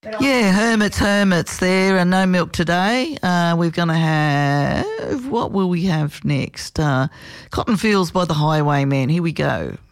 Yeah, hermits there, and no milk today. We're going to have, what will we have next? Cotton Fields by the Highwaymen. Here we go.